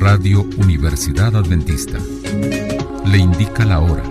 Radio Universidad Adventista. Le indica la hora.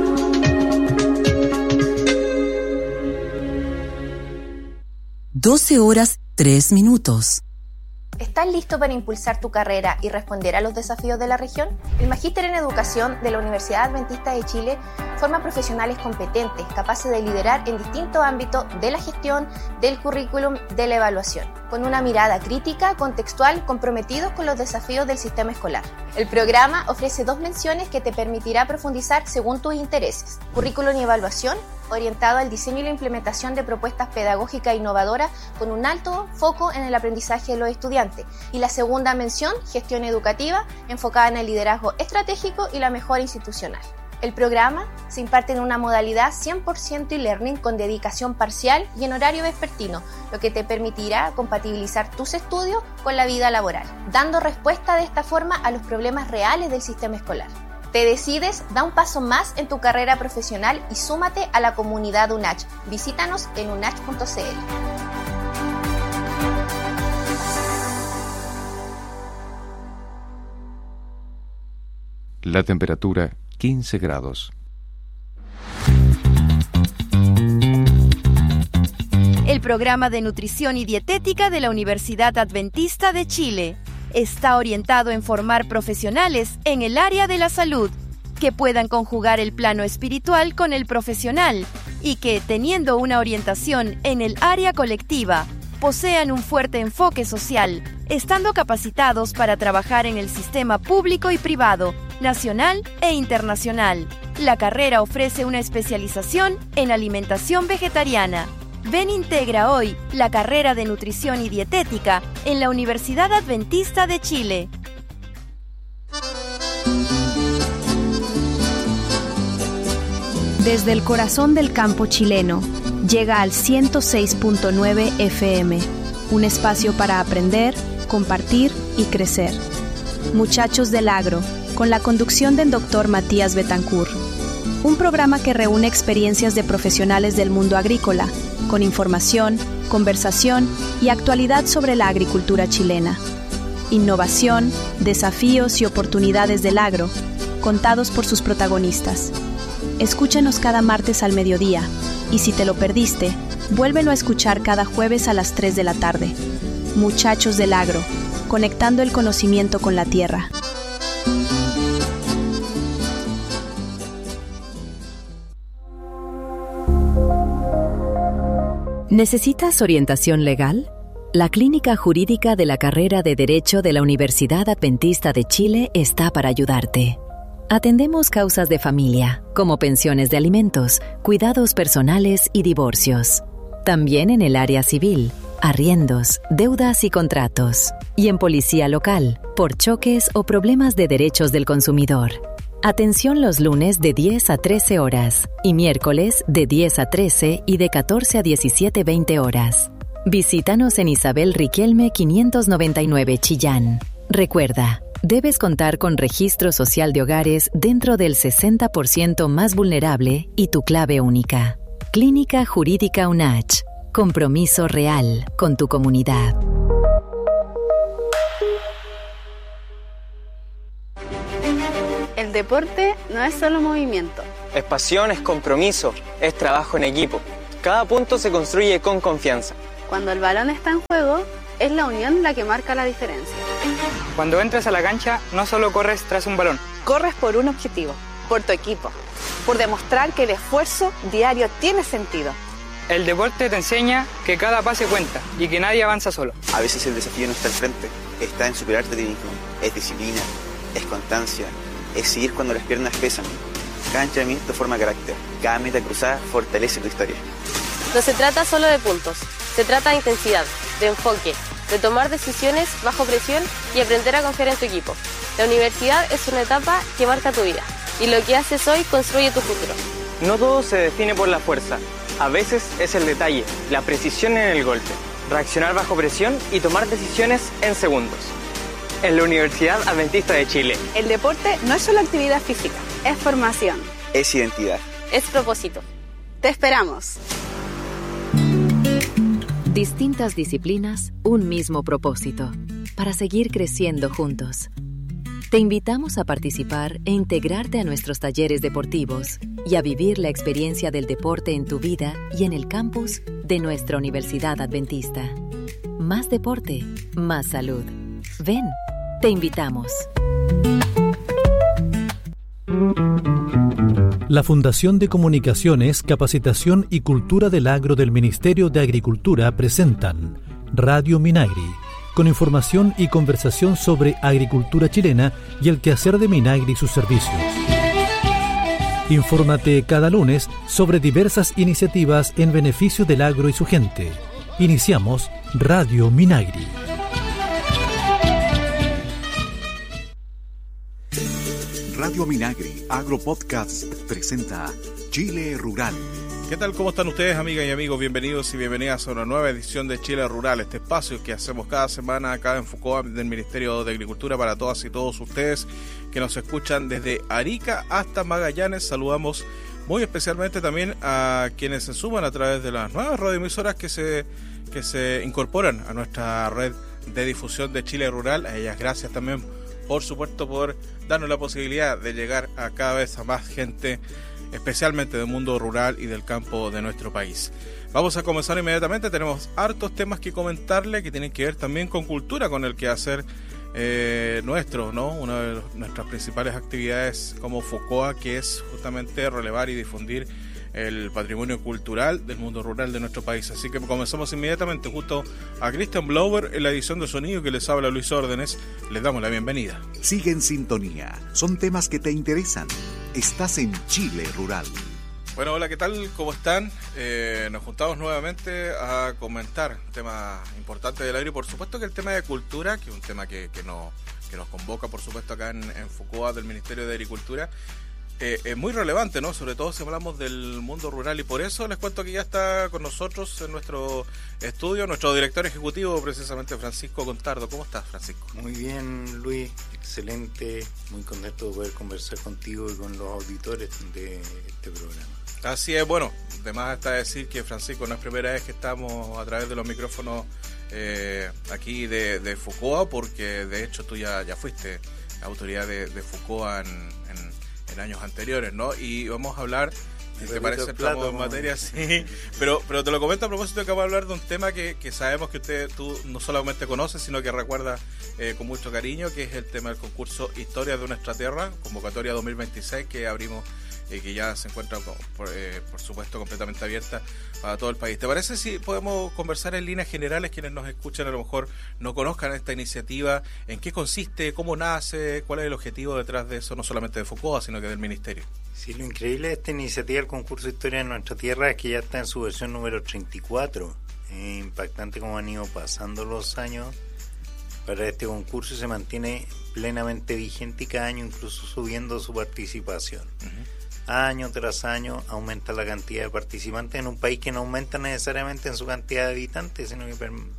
(12:03). ¿Estás listo para impulsar tu carrera y responder a los desafíos de la región? El Magíster en Educación de la Universidad Adventista de Chile forma profesionales competentes, capaces de liderar en distintos ámbitos de la gestión, del currículum, de la evaluación, con una mirada crítica, contextual, comprometidos con los desafíos del sistema escolar. El programa ofrece 2 menciones que te permitirá profundizar según tus intereses: currículum y evaluación, orientado al diseño y la implementación de propuestas pedagógicas innovadoras con un alto foco en el aprendizaje de los estudiantes. Y la segunda mención, gestión educativa, enfocada en el liderazgo estratégico y la mejora institucional. El programa se imparte en una modalidad 100% e-learning con dedicación parcial y en horario vespertino, lo que te permitirá compatibilizar tus estudios con la vida laboral, dando respuesta de esta forma a los problemas reales del sistema escolar. ¿Te decides? Da un paso más en tu carrera profesional y súmate a la comunidad UNACH. Visítanos en unach.cl. La temperatura 15 grados. El programa de nutrición y dietética de la Universidad Adventista de Chile está orientado en formar profesionales en el área de la salud, que puedan conjugar el plano espiritual con el profesional y que, teniendo una orientación en el área colectiva, posean un fuerte enfoque social, estando capacitados para trabajar en el sistema público y privado, nacional e internacional. La carrera ofrece una especialización en alimentación vegetariana. Ven, integra hoy la carrera de nutrición y dietética en la Universidad Adventista de Chile. Desde el corazón del campo chileno, llega al 106.9 FM, un espacio para aprender, compartir y crecer. Muchachos del Agro, con la conducción del Dr. Matías Betancourt. Un programa que reúne experiencias de profesionales del mundo agrícola, con información, conversación y actualidad sobre la agricultura chilena. Innovación, desafíos y oportunidades del agro, contados por sus protagonistas. Escúchanos cada martes al mediodía, y si te lo perdiste, vuélvelo a escuchar cada jueves a las 3 de la tarde. Muchachos del Agro, conectando el conocimiento con la tierra. ¿Necesitas orientación legal? La Clínica Jurídica de la Carrera de Derecho de la Universidad Adventista de Chile está para ayudarte. Atendemos causas de familia, como pensiones de alimentos, cuidados personales y divorcios. También en el área civil, arriendos, deudas y contratos. Y en policía local, por choques o problemas de derechos del consumidor. Atención los lunes de 10 a 13 horas y miércoles de 10 a 13 y de 14 a 17:20 horas. Visítanos en Isabel Riquelme 599 Chillán. Recuerda, debes contar con registro social de hogares dentro del 60% más vulnerable y tu clave única. Clínica Jurídica UNACH. Compromiso real con tu comunidad. El deporte no es solo movimiento. Es pasión, es compromiso, es trabajo en equipo. Cada punto se construye con confianza. Cuando el balón está en juego, es la unión la que marca la diferencia. Cuando entras a la cancha, no solo corres tras un balón. Corres por un objetivo, por tu equipo, por demostrar que el esfuerzo diario tiene sentido. El deporte te enseña que cada pase cuenta y que nadie avanza solo. A veces el desafío no está al frente, está en superarte a ti mismo. Es disciplina, es constancia, es seguir cuando las piernas pesan. Cada entrenamiento forma carácter, cada meta cruzada fortalece tu historia. No se trata solo de puntos, se trata de intensidad, de enfoque, de tomar decisiones bajo presión y aprender a confiar en tu equipo. La universidad es una etapa que marca tu vida y lo que haces hoy construye tu futuro. No todo se define por la fuerza, a veces es el detalle, la precisión en el golpe, reaccionar bajo presión y tomar decisiones en segundos. En la Universidad Adventista de Chile, el deporte no es solo actividad física, es formación, es identidad, es propósito. Te esperamos. Distintas disciplinas, un mismo propósito, para seguir creciendo juntos. Te invitamos a participar e integrarte a nuestros talleres deportivos y a vivir la experiencia del deporte en tu vida y en el campus de nuestra Universidad Adventista. Más deporte, más salud. Ven, te invitamos. La Fundación de Comunicaciones, Capacitación y Cultura del Agro del Ministerio de Agricultura presentan Radio Minagri, con información y conversación sobre agricultura chilena y el quehacer de Minagri y sus servicios. Infórmate cada lunes sobre diversas iniciativas en beneficio del agro y su gente. Iniciamos Radio Minagri. Radio Minagri Agro Podcast presenta Chile Rural. ¿Qué tal? ¿Cómo están ustedes, amigas y amigos? Bienvenidos y bienvenidas a una nueva edición de Chile Rural, este espacio que hacemos cada semana acá en FUCOA del Ministerio de Agricultura para todas y todos ustedes que nos escuchan desde Arica hasta Magallanes. Saludamos muy especialmente también a quienes se suman a través de las nuevas radioemisoras que se incorporan a nuestra red de difusión de Chile Rural. A ellas gracias también, por supuesto, por darnos la posibilidad de llegar a cada vez a más gente, especialmente del mundo rural y del campo de nuestro país. Vamos a comenzar inmediatamente. Tenemos hartos temas que comentarle que tienen que ver también con cultura, con el quehacer nuestro, ¿no? Una de nuestras principales actividades como FUCOA, que es justamente relevar y difundir el patrimonio cultural del mundo rural de nuestro país. Así que comenzamos inmediatamente junto a Christian Blower en la edición de sonido, que les habla Luis Órdenes. Les damos la bienvenida. Sigue en sintonía. Son temas que te interesan. Estás en Chile Rural. Bueno, hola, ¿qué tal? ¿Cómo están? Nos juntamos nuevamente a comentar temas importantes del agro y por supuesto que el tema de cultura, que es un tema que nos convoca por supuesto acá en FUCOA del Ministerio de Agricultura. Es muy relevante, ¿no? Sobre todo si hablamos del mundo rural, y por eso les cuento que ya está con nosotros en nuestro estudio nuestro director ejecutivo, precisamente Francisco Contardo. ¿Cómo estás, Francisco? Muy bien, Luis, excelente, muy contento de poder conversar contigo y con los auditores de este programa. Así es, bueno, además está decir que Francisco no es primera vez que estamos a través de los micrófonos aquí de FUCOA, porque de hecho tú ya fuiste autoridad de FUCOA en años anteriores, ¿no? Y vamos a hablar, si te parece, entramos en materia, sí, pero te lo comento a propósito de que vamos a hablar de un tema que sabemos que tú no solamente conoces, sino que recuerda con mucho cariño, que es el tema del concurso Historia de Nuestra Tierra, convocatoria 2026, que abrimos y que ya se encuentra, por supuesto, completamente abierta para todo el país. ¿Te parece si podemos conversar en líneas generales? Quienes nos escuchan a lo mejor no conozcan esta iniciativa, en qué consiste, cómo nace, cuál es el objetivo detrás de eso, no solamente de FUCOA, sino que del Ministerio. Sí, lo increíble de esta iniciativa del concurso Historia de Nuestra Tierra es que ya está en su versión número 34. Es impactante cómo han ido pasando los años para este concurso y se mantiene plenamente vigente y cada año incluso subiendo su participación. Año tras año aumenta la cantidad de participantes en un país que no aumenta necesariamente en su cantidad de habitantes, sino que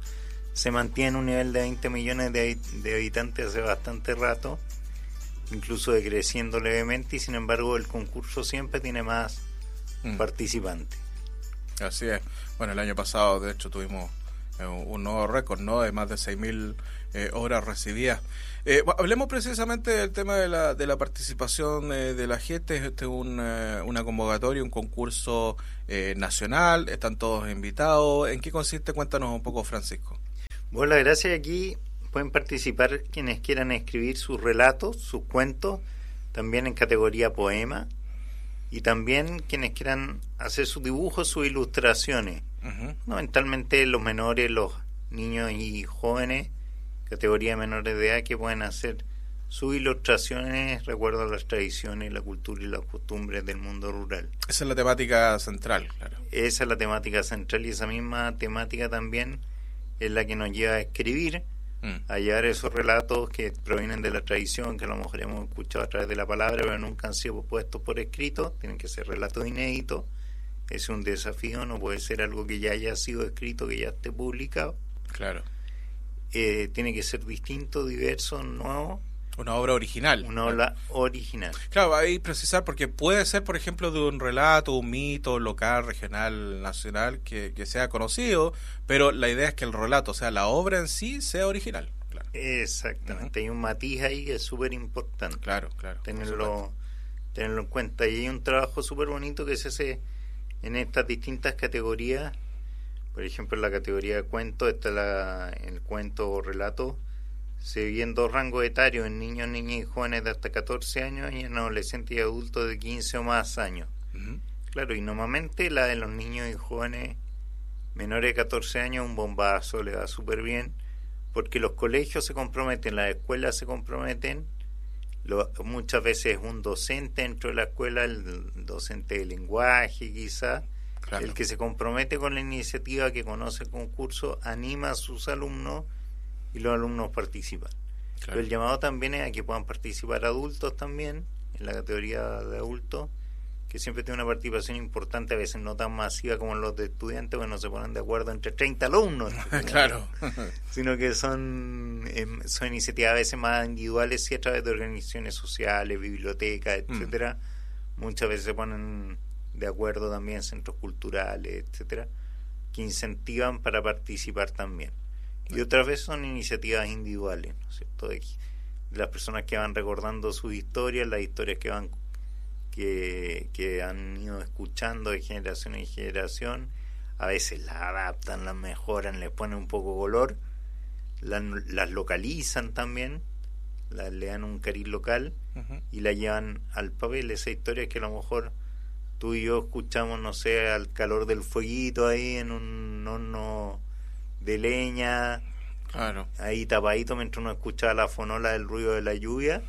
se mantiene en un nivel de 20 millones de habitantes hace bastante rato, incluso decreciendo levemente, y sin embargo el concurso siempre tiene más participantes. Así es. Bueno, el año pasado de hecho tuvimos un nuevo récord, ¿no? De más de 6.000 horas recibidas. Hablemos precisamente del tema de la participación de la gente. Este es una convocatoria, un concurso nacional, están todos invitados. ¿En qué consiste? Cuéntanos un poco, Francisco. Bueno, la gracia aquí pueden participar quienes quieran escribir sus relatos, sus cuentos, también en categoría poema, y también quienes quieran hacer sus dibujos, sus ilustraciones. Fundamentalmente los menores, los niños y jóvenes, categoría de menores de edad, que pueden hacer sus ilustraciones recuerdo a las tradiciones, la cultura y las costumbres del mundo rural. Esa es la temática central, claro. Esa es la temática central, y esa misma temática también es la que nos lleva a escribir, a llevar esos relatos que provienen de la tradición, que a lo mejor hemos escuchado a través de la palabra, pero nunca han sido puestos por escrito. Tienen que ser relatos inéditos. Es un desafío, no puede ser algo que ya haya sido escrito, que ya esté publicado. Claro. Tiene que ser distinto, diverso, nuevo. Una obra original. Una obra original. Claro, ahí precisar, porque puede ser, por ejemplo, de un relato, un mito local, regional, nacional, que sea conocido, pero la idea es que el relato, o sea, la obra en sí, sea original. Claro. Exactamente, hay un matiz ahí que es súper importante. Claro. Tenerlo en cuenta. Y hay un trabajo súper bonito que se hace en estas distintas categorías. Por ejemplo, en la categoría de cuento, el cuento o relato, se dividen 2 rangos etarios, en niños, niñas y jóvenes de hasta 14 años y en adolescentes y adultos de 15 o más años. Claro, y normalmente la de los niños y jóvenes menores de 14 años, un bombazo, le da súper bien, porque los colegios se comprometen, las escuelas se comprometen, muchas veces un docente dentro de la escuela, el docente de lenguaje quizá, el que se compromete con la iniciativa, que conoce el concurso, anima a sus alumnos y los alumnos participan. Pero el llamado también es a que puedan participar adultos también, en la categoría de adultos, que siempre tiene una participación importante, a veces no tan masiva como los de estudiantes, porque no se ponen de acuerdo entre 30 alumnos. Sino que son iniciativas a veces más individuales, sí, a través de organizaciones sociales, bibliotecas, etcétera. Muchas veces se ponen de acuerdo también centros culturales, etcétera, que incentivan para participar también. Y otras veces son iniciativas individuales, ¿no es cierto? De las personas que van recordando sus historias, las historias que van que han ido escuchando de generación en generación, a veces las adaptan, las mejoran, les ponen un poco color, las localizan también, le dan un cariz local y la llevan al papel. Esa historia que a lo mejor tú y yo escuchamos, no sé, al calor del fueguito ahí en un horno de leña, ahí tapadito, mientras uno escuchaba la fonola del ruido de la lluvia.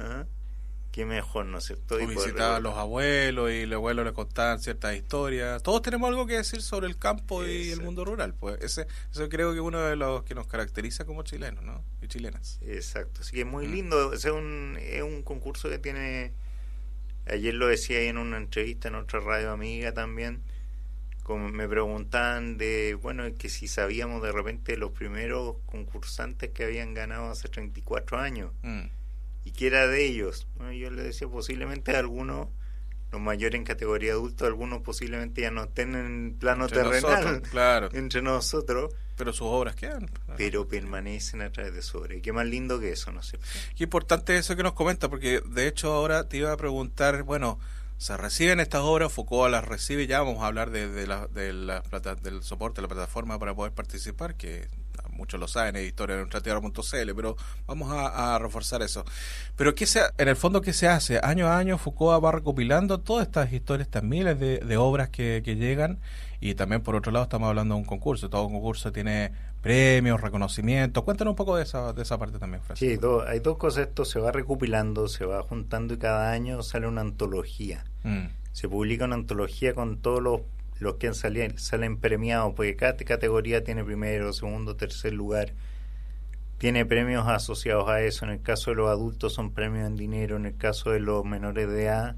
Qué mejor, ¿no es cierto? O visitaba a los abuelos y los abuelos les contaban ciertas historias. Todos tenemos algo que decir sobre el campo y el mundo rural. Pues eso creo que es uno de los que nos caracteriza como chilenos, ¿no? Y chilenas. Exacto, así que es muy lindo. Es un concurso que tiene... Ayer lo decía ahí en una entrevista en otra radio amiga también, como me preguntaban que si sabíamos de repente los primeros concursantes que habían ganado hace 34 años. ¿Y qué era de ellos? Bueno, yo les decía, posiblemente algunos, los mayores en categoría adulto, algunos posiblemente ya no estén en plano terrenal entre nosotros, pero sus obras quedan, pero permanecen a través de su obra. Y qué más lindo que eso, no sé. Qué importante eso que nos comenta, porque de hecho ahora te iba a preguntar, se reciben estas obras, Foucault las recibe, ya vamos a hablar del soporte, de la plataforma para poder participar, que muchos lo saben, es historia de nuestra tierra.cl, pero vamos a reforzar eso. Pero en el fondo, ¿qué se hace? Año a año Foucault va recopilando todas estas historias, estas miles de obras que llegan, y también por otro lado estamos hablando de un concurso. Todo concurso tiene premios, reconocimientos. Cuéntanos un poco de esa parte también, Francisco. Sí, hay dos cosas. Esto se va recopilando, se va juntando y cada año sale una antología. Se publica una antología con todos los que salen premiados, porque cada categoría tiene primero, segundo, tercer lugar, tiene premios asociados a eso. En el caso de los adultos son premios en dinero, en el caso de los menores de edad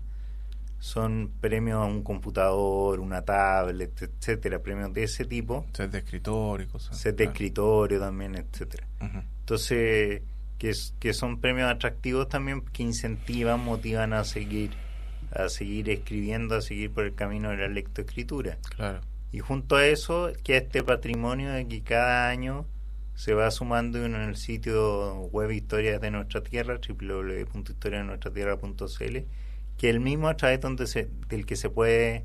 son premios a un computador, una tablet, etcétera, premios de ese tipo, set de escritorio y cosas, set de escritorio también, etcétera. Entonces que son premios atractivos también, que incentivan, motivan a seguir escribiendo, a seguir por el camino de la lectoescritura. Y junto a eso queda este patrimonio de que cada año se va sumando en el sitio web Historias de Nuestra Tierra, www.historiasdenuestratierra.cl, que es el mismo a través del que se puede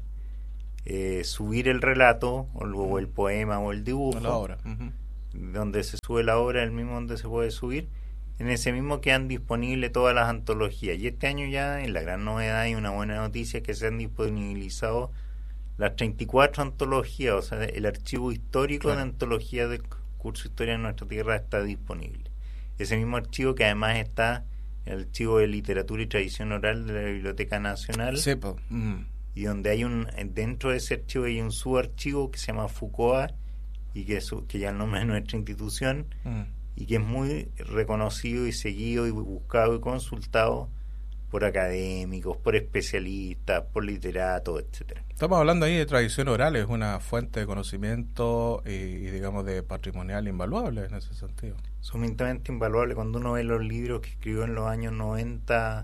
subir el relato o el poema o el dibujo, la obra. Donde se sube la obra, el mismo donde se puede subir. En ese mismo quedan disponibles todas las antologías, y este año ya, en la gran novedad y una buena noticia, es que se han disponibilizado las 34 antologías, o sea, el archivo histórico de antologías del curso Historia de Nuestra Tierra está disponible. Ese mismo archivo, que además está el archivo de literatura y tradición oral de la Biblioteca Nacional, y donde hay dentro de ese archivo hay un subarchivo que se llama Foucault, y que ya el nombre de nuestra institución, y que es muy reconocido y seguido y buscado y consultado por académicos, por especialistas, por literatos, etcétera. Estamos hablando ahí de tradición oral, es una fuente de conocimiento y digamos de patrimonial invaluable en ese sentido. Sumamente invaluable. Cuando uno ve los libros que escribió en los años 90,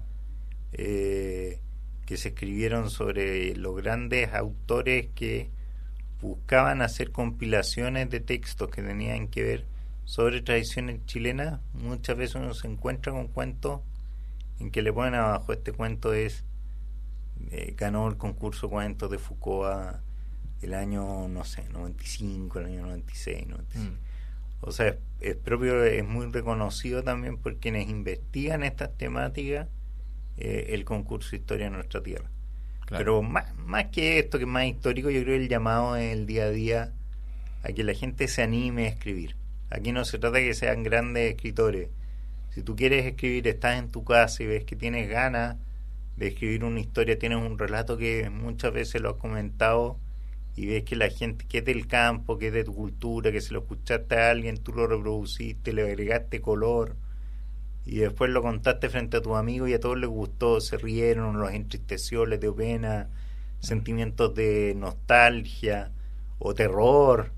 que se escribieron sobre los grandes autores que buscaban hacer compilaciones de textos que tenían que ver sobre tradiciones chilenas, muchas veces uno se encuentra con cuentos en que le ponen abajo, este cuento ganó el concurso Cuentos de Foucault el año, no sé, 95, el año 96, 95. O sea, es propio, es muy reconocido también por quienes investigan estas temáticas, el concurso Historia de Nuestra Tierra. Claro. Pero más que esto, que es más histórico, yo creo que el llamado es el día a día a que la gente se anime a escribir. Aquí no se trata de que sean grandes escritores. Si tú quieres escribir, estás en tu casa y ves que tienes ganas de escribir una historia, tienes un relato que muchas veces lo has comentado y ves que la gente que es del campo, que es de tu cultura, que se lo escuchaste a alguien, tú lo reproduciste, le agregaste color y después lo contaste frente a tus amigos y a todos les gustó, se rieron, los entristeció, les dio pena, sentimientos de nostalgia o terror.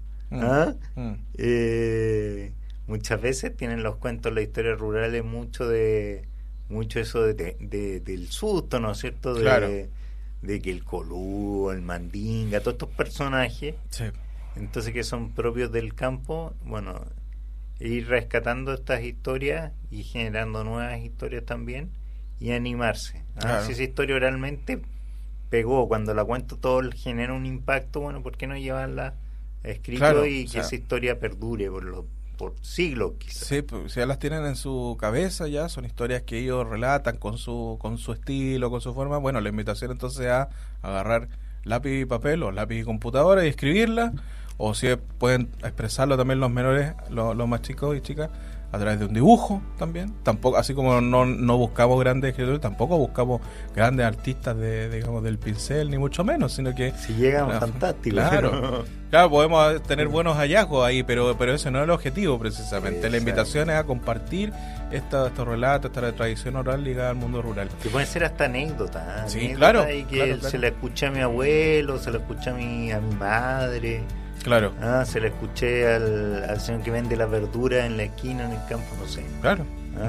Muchas veces tienen los cuentos, las historias rurales, mucho eso del susto, ¿no es cierto? Claro. De que el Colú, el Mandinga, todos estos personajes, sí, entonces que son propios del campo, bueno, ir rescatando estas historias y generando nuevas historias también y animarse. Claro. Si esa historia realmente pegó, cuando la cuento todo genera un impacto, bueno, ¿por qué no llevarla escrito, claro, y que esa historia perdure por siglos quizás? Sí, pues, ya las tienen en su cabeza, ya son historias que ellos relatan con su estilo, con su forma. Bueno, la invitación entonces a agarrar lápiz y papel o lápiz y computadora y escribirla, o si pueden expresarlo también los menores, los más chicos y chicas, a través de un dibujo también. Tampoco, así como no buscamos grandes escritores, tampoco buscamos grandes artistas digamos del pincel, ni mucho menos, sino que si llegan fantásticos. Claro, claro, podemos tener buenos hallazgos ahí, pero ese no es el objetivo precisamente. Exacto. La invitación es a compartir estos relatos, esta tradición oral ligada al mundo rural. Que pueden ser hasta anécdotas. Sí, claro. Y que claro. Se la escuché a mi abuelo, se la escuché a mi madre. Claro. Se la escuché al señor que vende las verduras en la esquina, en el campo, no sé. Claro.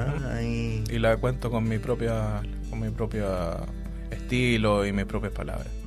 Y la cuento con mi propia estilo y mis propias palabras.